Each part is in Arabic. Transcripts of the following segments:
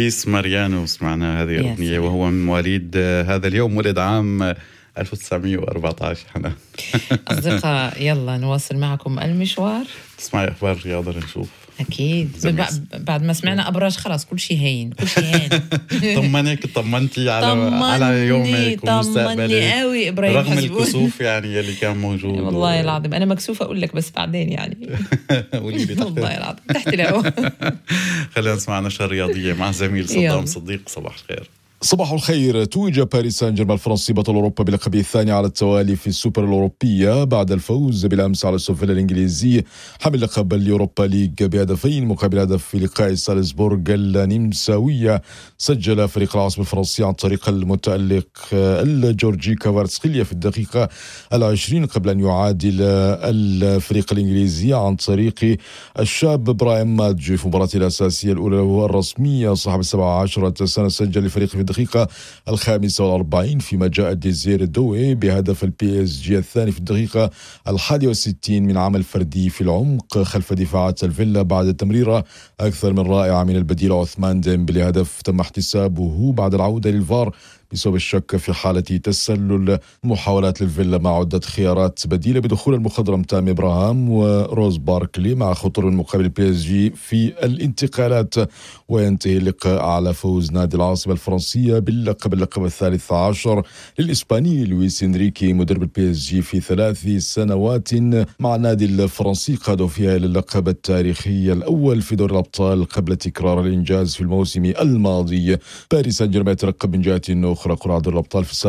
لويس ماريانو سمعنا هذه الأغنية، وهو من مواليد هذا اليوم، ولد عام 1914. حنان أصدقاء يلا نواصل معكم المشوار. تسمعي أخبار الرياضة نشوف. أكيد بعد ما سمعنا أبراج خلاص كل شيء هين كل شيء هين. طمنتي على يومك ومستقبلك. طمني قوي إبراهيم رغم حسبون. الكسوف يعني اللي كان موجود. والله العظيم أنا مكسوفة أقول لك بس بعدين يعني. قولي لي والله العظيم تحت له. خلينا نسمع نشرة رياضية مع زميل صدام صديق. صباح الخير. صباح الخير. توج باريس سان جيرمان الفرنسي بطل أوروبا بلقبه الثاني على التوالي في السوبر الأوروبية بعد الفوز بالأمس على سوفيلا الإنجليزي حامل لقب اليوروبا ليج بهدفين مقابل هدف في لقاء سالزبورغ النمساوية. سجل فريق العاصمة الفرنسي عن طريق المتألق الجورجي كفاراتسخيليا في الدقيقة 20 قبل أن يعادل الفريق الإنجليزي عن طريق الشاب برايم مادجي في مباراته الأساسية الأولى له الرسمية. صاحب 17 سنة سجل لفريقه في الدقيقة 45 فيما جاء ديزير دوي بهدف البي اس جي الثاني في الدقيقة 61 من عمل فردي في العمق خلف دفاعات الفيلا بعد تمريرة أكثر من رائعة من البديل عثمان ديمبلي. هدف تم احتسابه بعد العودة للفار بسبب الشك في حالة تسلل محاولات للفيلا مع عدة خيارات بديلة بدخول المخضرم تامي إبراهام وروز باركلي مع خطر من مقابل بي اس جي في الانتقالات. وينتهي اللقاء على فوز نادي العاصمة الفرنسية اللقب الثالث عشر للإسباني لويس إنريكي مدرب البي اس جي في 3 سنوات مع النادي الفرنسي قادوا فيها إلى اللقب التاريخي الأول في دوري الأبطال قبل تكرار الإنجاز في الموسم الماضي. باريس سان جيرمان يترقب من جهة أخرى قرعة دوري الأبطال في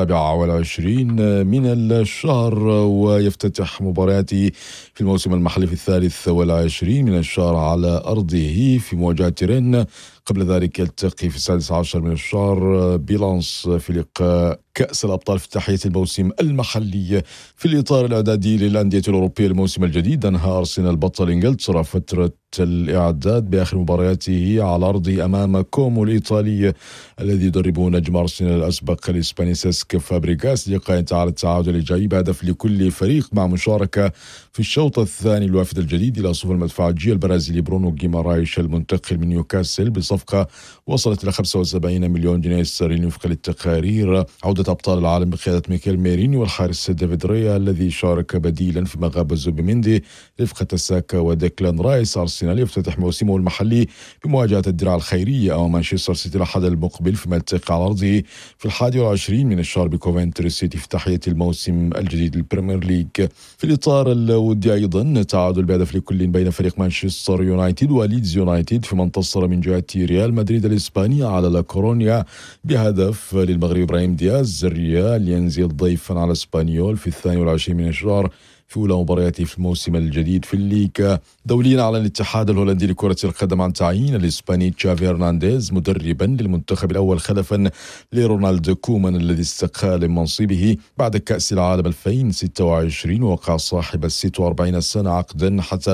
27 من الشهر ويفتتح مبارياته في الموسم المحلي في 23 من الشهر على أرضه في مواجهة رين. قبل ذلك يلتقي في 16 من الشهر بيلانس في لقاء كأس الأبطال في تحية الموسم المحلي. في الإطار الإعدادي للأندية الأوروبية الموسم الجديد أنهى أرسنال بطل إنجلترا فترة الإعداد بآخر مبارياته على أرضه أمام كومو الإيطالي الذي يدربه نجم أرسنال الأسبق الإسباني سيسك فابريغاس. لقاء انتهى على التعادل الإيجابي بهدف لكل فريق مع مشاركة في الشوط الثاني الوافد الجديد إلى صفوف المدفعجية البرازيلي برونو غيمارايش المنتقل من نيوكاسل بصفقة وصلت إلى 75 مليون جنيه استرليني وفقا للتقارير. عودة أبطال العالم بقيادة ميكيل ميريني والحارس ديفيد ريا الذي شارك بديلا فيما غاب زوبيميندي رفقة ساكا وديكلان رايس. أرسنال يفتتح موسمه المحلي بمواجهة الدرع الخيرية أمام مانشستر سيتي الأحد المقبل فيما يلتقي على أرضه في 21 من الشهر بكوفنتري سيتي في تحية الموسم الجديد للبريمير ليج. في الإطار الودي أيضا تعادل بهدف لكل بين فريق مانشستر يونايتد وليدز يونايتد فيما انتصر من جهة ريال مدريد الإسباني على لا كورونيا بهدف للمغربي إبراهيم دياز. الريال ينزل ضيفا على اسبانيول في 22 من الشهر في أولى مبارياته في الموسم الجديد في الليغا. دوليا على الاتحاد الهولندي لكرة القدم عن تعيين الإسباني تشافي هرنانديز مدربا للمنتخب الأول خلفا لرونالد كومان الذي استقال من منصبه بعد كأس العالم 2026 ووقع صاحب 46 سنة عقدا حتى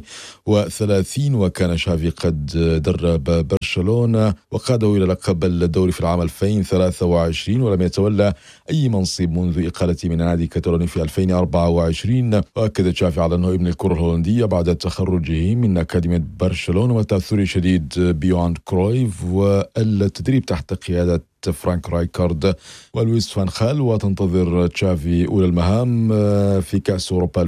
2030. وكان شافي قد درب برشلونة وقاده إلى لقب الدوري في العام 2023 ولم يتولى أي منصب منذ إقالته من نادي كاتالوني في 2024. وأكد تشافي على أنه ابن الكرة الهولندية بعد تخرجه من أكاديمية برشلونة وتأثره شديد بيوان كرويف والتدريب تحت قيادة فرانك رايكارد ولويس فان خال. وتنتظر تشافي أولى المهام في كأس أوروبا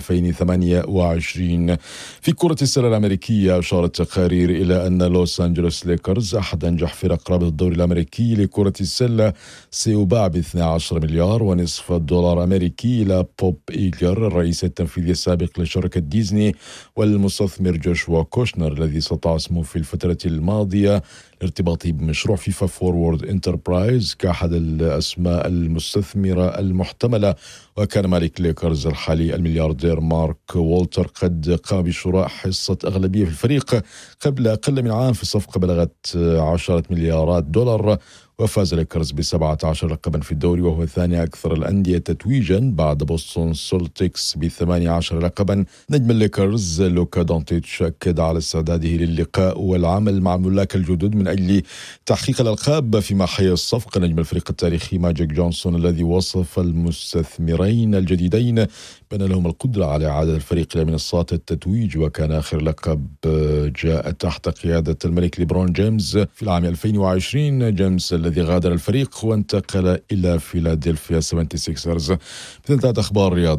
2028. في كرة السلة الأمريكية أشارت تقارير إلى أن لوس أنجلوس ليكرز أحد أنجح فرق رابطة الدوري الأمريكي لكرة السلة سيباع ب$12 مليار ونصف دولار أمريكي إلى بوب إيجر الرئيس التنفيذي السابق لشركة ديزني والمستثمر جوشوا كوشنر الذي استطاع اسمه في الفترة الماضية ارتباطه بمشروع فيفا فورورد انتربرايز كأحد الأسماء المستثمرة المحتملة. وكان مالك ليكرز الحالي الملياردير مارك وولتر قد قام بشراء حصة أغلبية في الفريق قبل أقل من عام في صفقة بلغت 10 مليارات دولار. وفاز ليكرز ب17 لقبا في الدوري وهو ثاني أكثر الأندية تتويجا بعد بوسطن سولتكس ب18 لقبا. نجم الليكرز لوكا دونتيتش أكد على استعداده للقاء والعمل مع الملاك الجدد من أجل تحقيق الألقاب فيما حيا الصفقة. نجم الفريق التاريخي ماجيك جونسون الذي وصف المستثمرين الجديدين بأن لهم القدرة على إعادة الفريق إلى منصات التتويج، وكان آخر لقب جاء تحت قيادة الملك ليبرون جيمس في العام 2020. جيمس الذي غادر الفريق وانتقل إلى فيلادلفيا 76ers. انتهت أخبار الرياضة.